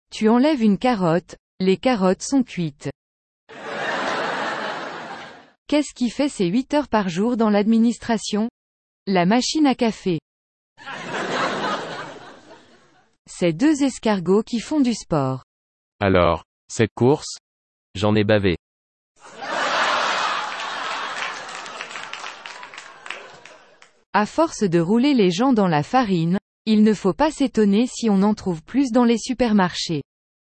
Tu enlèves une carotte, les carottes sont cuites. Qu'est-ce qui fait ses 8 heures par jour dans l'administration? La machine à café. C'est 2 escargots qui font du sport. Alors, cette course? J'en ai bavé. À force de rouler les gens dans la farine, il ne faut pas s'étonner si on en trouve plus dans les supermarchés.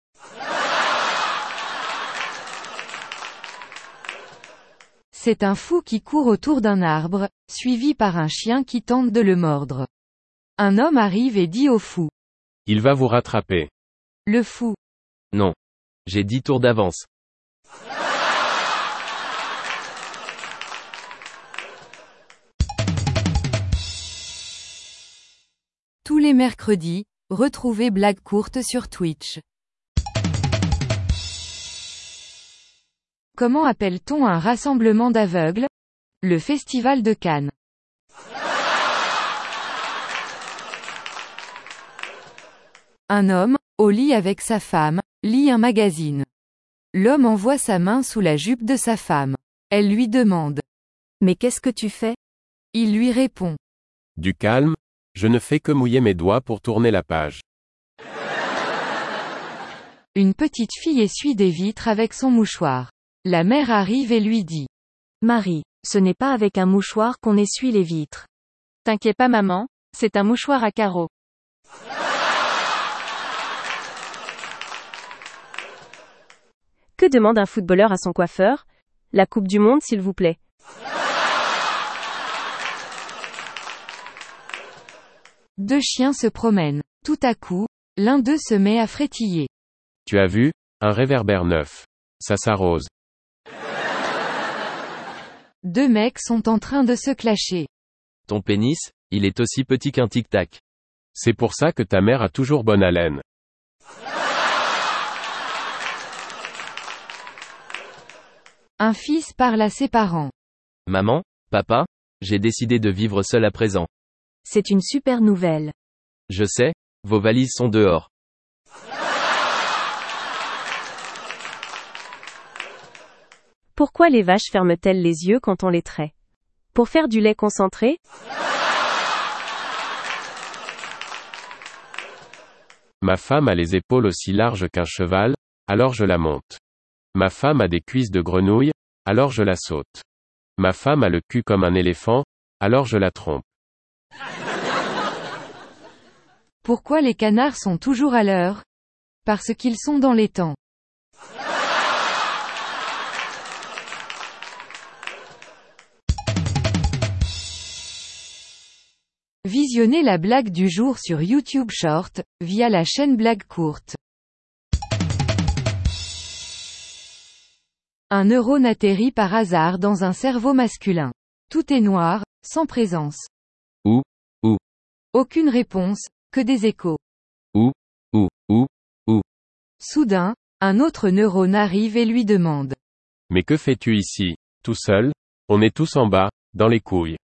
C'est un fou qui court autour d'un arbre, suivi par un chien qui tente de le mordre. Un homme arrive et dit au fou. Il va vous rattraper. Le fou. Non. J'ai 10 tours d'avance. Tous les mercredis, retrouvez Blague courte sur Twitch. Comment appelle-t-on un rassemblement d'aveugles? Le Festival de Cannes. Un homme, au lit avec sa femme, lit un magazine. L'homme envoie sa main sous la jupe de sa femme. Elle lui demande. Mais qu'est-ce que tu fais? Il lui répond. Du calme, je ne fais que mouiller mes doigts pour tourner la page. Une petite fille essuie des vitres avec son mouchoir. La mère arrive et lui dit. Marie, ce n'est pas avec un mouchoir qu'on essuie les vitres. T'inquiète pas maman, c'est un mouchoir à carreaux. Que demande un footballeur à son coiffeur? La Coupe du Monde s'il vous plaît. Deux chiens se promènent. Tout à coup, l'un d'eux se met à frétiller. Tu as vu? Un réverbère neuf. Ça s'arrose. Deux mecs sont en train de se clasher. Ton pénis, il est aussi petit qu'un tic-tac. C'est pour ça que ta mère a toujours bonne haleine. Un fils parle à ses parents. Maman, papa, j'ai décidé de vivre seul à présent. C'est une super nouvelle. Je sais, vos valises sont dehors. Pourquoi les vaches ferment-elles les yeux quand on les traite? Pour faire du lait concentré? Ma femme a les épaules aussi larges qu'un cheval, alors je la monte. Ma femme a des cuisses de grenouille, alors je la saute. Ma femme a le cul comme un éléphant, alors je la trompe. Pourquoi les canards sont toujours à l'heure? Parce qu'ils sont dans les temps. Visionnez la blague du jour sur YouTube Short, via la chaîne Blague courte. Un neurone atterrit par hasard dans un cerveau masculin. Tout est noir, sans présence. Où? Aucune réponse, que des échos. Où? Soudain, un autre neurone arrive et lui demande. Mais que fais-tu ici, tout seul? On est tous en bas, dans les couilles.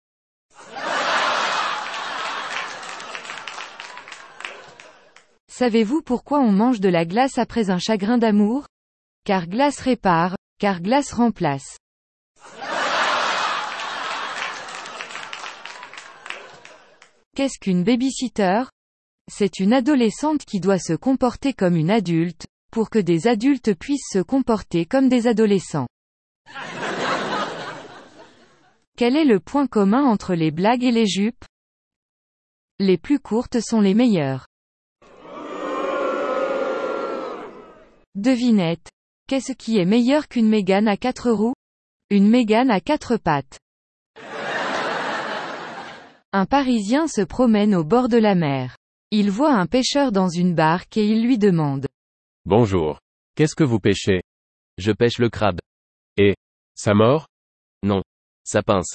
Savez-vous pourquoi on mange de la glace après un chagrin d'amour? Car glace répare, car glace remplace. Qu'est-ce qu'une babysitter? C'est une adolescente qui doit se comporter comme une adulte, pour que des adultes puissent se comporter comme des adolescents. Quel est le point commun entre les blagues et les jupes? Les plus courtes sont les meilleures. Devinette. Qu'est-ce qui est meilleur qu'une Mégane à 4 roues? Une Mégane à 4 pattes. Un Parisien se promène au bord de la mer. Il voit un pêcheur dans une barque et il lui demande. Bonjour. Qu'est-ce que vous pêchez? Je pêche le crabe. Et? Ça mord? Non. Ça pince.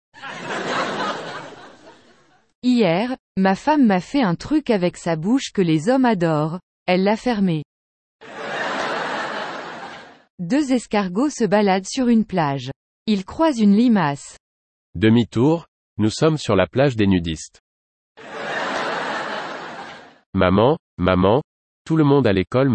Hier, ma femme m'a fait un truc avec sa bouche que les hommes adorent, elle l'a fermé. Deux escargots se baladent sur une plage. Ils croisent une limace. Demi-tour, nous sommes sur la plage des nudistes. Maman, tout le monde à l'école